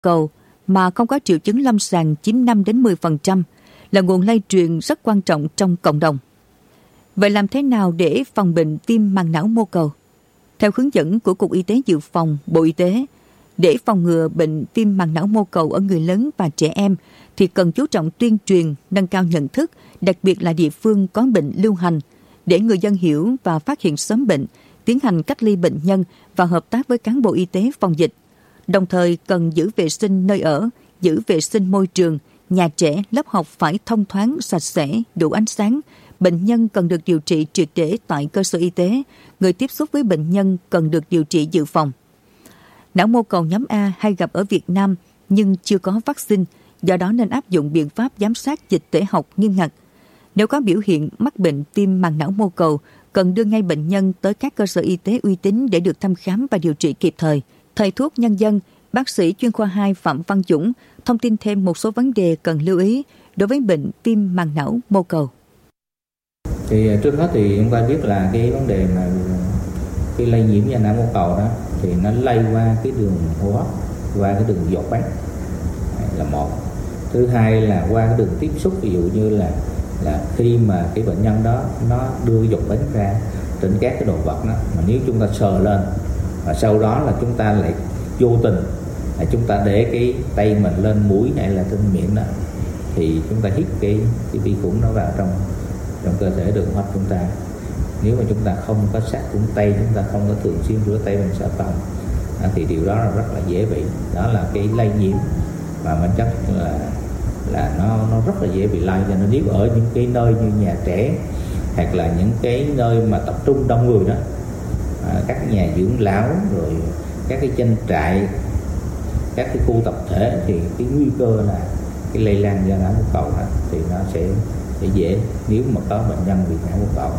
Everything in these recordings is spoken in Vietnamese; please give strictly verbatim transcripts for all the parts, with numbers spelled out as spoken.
cầu mà không có triệu chứng lâm sàng chiếm năm đến mười phần trăm, là nguồn lây truyền rất quan trọng trong cộng đồng. Vậy làm thế nào để phòng bệnh viêm màng não mô cầu? Theo hướng dẫn của Cục Y tế Dự phòng, Bộ Y tế, để phòng ngừa bệnh viêm màng não mô cầu ở người lớn và trẻ em thì cần chú trọng tuyên truyền, nâng cao nhận thức, đặc biệt là địa phương có bệnh lưu hành, để người dân hiểu và phát hiện sớm bệnh, tiến hành cách ly bệnh nhân và hợp tác với cán bộ y tế phòng dịch. Đồng thời cần giữ vệ sinh nơi ở, giữ vệ sinh môi trường, nhà trẻ, lớp học phải thông thoáng, sạch sẽ, đủ ánh sáng. Bệnh nhân cần được điều trị triệt để tại cơ sở y tế. Người tiếp xúc với bệnh nhân cần được điều trị dự phòng. Não mô cầu nhóm A hay gặp ở Việt Nam nhưng chưa có vaccine, do đó nên áp dụng biện pháp giám sát dịch tễ học nghiêm ngặt. Nếu có biểu hiện mắc bệnh viêm màng não mô cầu, cần đưa ngay bệnh nhân tới các cơ sở y tế uy tín để được thăm khám và điều trị kịp thời. Thầy thuốc nhân dân, bác sĩ chuyên khoa hai Phạm Văn Dũng thông tin thêm một số vấn đề cần lưu ý đối với bệnh viêm màng não mô cầu. Thì trước hết thì chúng ta biết là cái vấn đề mà cái lây nhiễm do não mô cầu đó thì nó lây qua cái đường hô hấp, qua cái đường giọt bắn là một. Thứ hai là qua cái đường tiếp xúc, ví dụ như là là khi mà cái bệnh nhân đó nó đưa giọt bắn ra trên các cái đồ vật đó, mà nếu chúng ta sờ lên và sau đó là chúng ta lại vô tình là chúng ta để cái tay mình lên mũi hay là trên miệng đó, thì chúng ta hít cái cái vi khuẩn nó vào trong trong cơ thể đường hô hấp chúng ta. Nếu mà chúng ta không có sát khuẩn tay, chúng ta không có thường xuyên rửa tay bằng xà phòng à, thì điều đó là rất là dễ bị. Đó là cái lây nhiễm mà mình chắc là là nó nó rất là dễ bị lây. Cho nên nếu ở những cái nơi như nhà trẻ hoặc là những cái nơi mà tập trung đông người đó, à, các nhà dưỡng lão rồi các cái doanh trại, các cái khu tập thể, thì cái nguy cơ là cái lây lan do não mô cầu đó, thì nó sẽ, sẽ dễ nếu mà có bệnh nhân bị não mô cầu.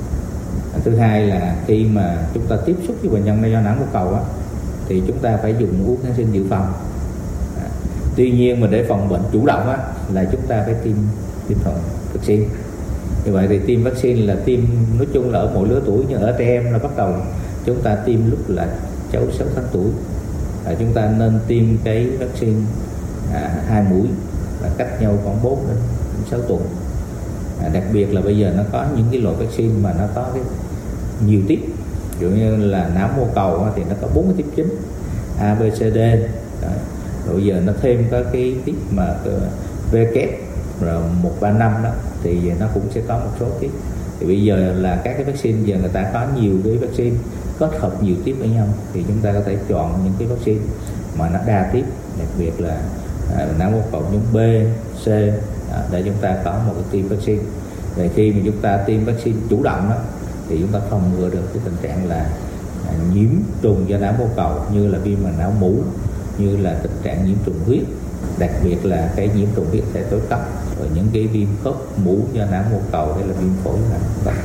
Thứ hai là khi mà chúng ta tiếp xúc với bệnh nhân do não mô cầu á, thì chúng ta phải dùng uống kháng sinh dự phòng. À, tuy nhiên mà để phòng bệnh chủ động á, là chúng ta phải tiêm tiêm phòng vaccine. Như vậy thì tiêm vaccine là tiêm nói chung là ở mọi lứa tuổi, nhưng ở trẻ em là bắt đầu chúng ta tiêm lúc là cháu sáu tháng tuổi. À, chúng ta nên tiêm cái vaccine à, hai mũi là cách nhau khoảng bốn đến sáu tuần. À, đặc biệt là bây giờ nó có những cái loại vaccine mà nó có cái nhiều tiếp, ví dụ như là não mô cầu thì nó có bốn cái tiếp chính A, B, C, D. Đấy. Rồi bây giờ nó thêm có cái tiếp mà V, kép rồi một ba năm đó, thì nó cũng sẽ có một số tiếp. Thì bây giờ là các cái vaccine giờ người ta có nhiều cái vaccine kết hợp nhiều tiếp với nhau, thì chúng ta có thể chọn những cái vaccine mà nó đa tiếp, đặc biệt là à, não mô cầu nhóm B, C, à, để chúng ta có một cái tiêm vaccine. Để khi mà chúng ta tiêm vaccine chủ động đó, thì chúng ta phòng ngừa được cái tình trạng là à, nhiễm trùng do não mô cầu, như là viêm màng não mủ, như là tình trạng nhiễm trùng huyết, đặc biệt là cái nhiễm trùng huyết thể tối cấp, rồi những cái viêm khớp mủ do não mô cầu hay là viêm phổi não mô cầu.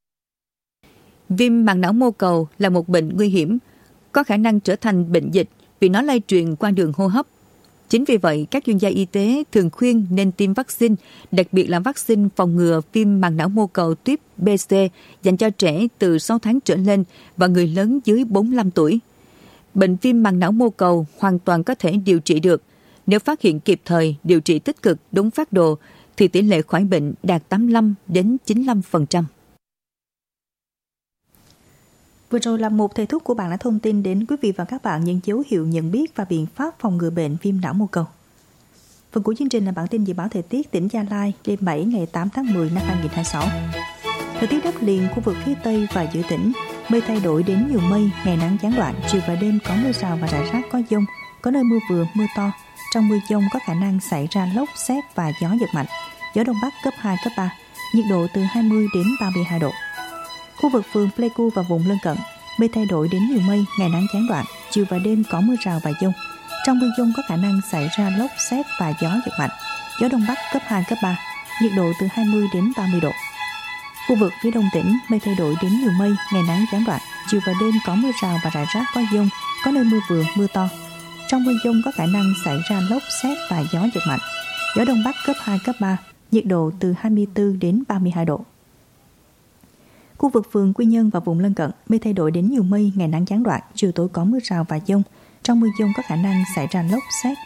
Viêm màng não mô cầu là một bệnh nguy hiểm, có khả năng trở thành bệnh dịch vì nó lây truyền qua đường hô hấp. Chính vì vậy, các chuyên gia y tế thường khuyên nên tiêm vaccine, đặc biệt là vaccine phòng ngừa viêm màng não mô cầu tuyếp B C dành cho trẻ từ sáu tháng trở lên và người lớn dưới bốn mươi lăm tuổi. Bệnh viêm màng não mô cầu hoàn toàn có thể điều trị được. Nếu phát hiện kịp thời, điều trị tích cực, đúng phác đồ, thì tỷ lệ khỏi bệnh đạt tám mươi lăm đến chín mươi lăm phần trăm. Vừa rồi là một thầy thuốc của bạn đã thông tin đến quý vị và các bạn những dấu hiệu nhận biết và biện pháp phòng ngừa bệnh viêm não mô cầu. Phần cuối chương trình là bản tin dự báo thời tiết tỉnh Gia Lai đêm bảy ngày tám tháng mười năm hai nghìn không trăm hai mươi sáu. Thời tiết đất liền khu vực phía Tây và giữa tỉnh, mây thay đổi đến nhiều mây, ngày nắng gián đoạn, chiều và đêm có mưa rào và rải rác có dông, có nơi mưa vừa, mưa to. Trong mưa dông có khả năng xảy ra lốc, sét và gió giật mạnh. Gió đông bắc cấp hai, cấp ba, nhiệt độ từ hai mươi đến ba mươi hai độ. Khu vực phường Pleiku và vùng lân cận, mây thay đổi đến nhiều mây, ngày nắng gián đoạn, chiều và đêm có mưa rào và dông. Trong mưa dông có khả năng xảy ra lốc, sét và gió giật mạnh. Gió đông bắc cấp hai, cấp ba, nhiệt độ từ hai mươi đến ba mươi độ. Khu vực phía đông tỉnh, mây thay đổi đến nhiều mây, ngày nắng gián đoạn, chiều và đêm có mưa rào và rải rác có dông, có nơi mưa vừa, mưa to. Trong mưa dông có khả năng xảy ra lốc, sét và gió giật mạnh. Gió đông bắc cấp hai, cấp ba, nhiệt độ từ hai mươi tư đến ba mươi hai độ. Khu vực phường Quy Nhơn và vùng lân cận, mây thay đổi đến nhiều mây, ngày nắng gián đoạn, chiều tối có mưa rào và dông. Trong mưa dông có khả năng xảy ra lốc, sét